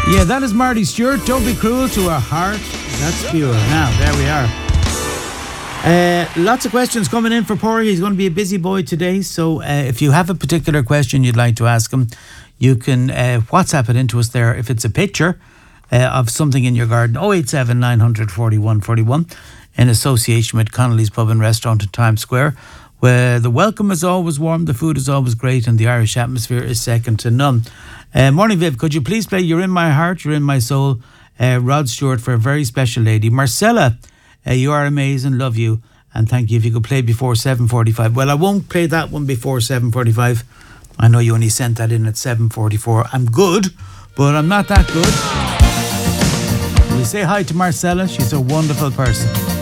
Yeah, that is Marty Stewart. Don't be cruel to our heart. That's pure. Now, there we are. Lots of questions coming in for Porgy. He's going to be a busy boy today. So if you have a particular question you'd like to ask him, you can WhatsApp it into us there. If it's a picture of something in your garden, 087 900 41 41, in association with Connolly's Pub and Restaurant in Times Square, where the welcome is always warm, the food is always great, and the Irish atmosphere is second to none. Morning, Viv. Could you please play You're in My Heart, You're in My Soul, Rod Stewart, for a very special lady. Marcella, you are amazing, love you, and thank you. If you could play before 7:45. Well, I won't play that one before 7:45. I know you only sent that in at 7:44. I'm good, but I'm not that good. We say hi to Marcella. She's a wonderful person.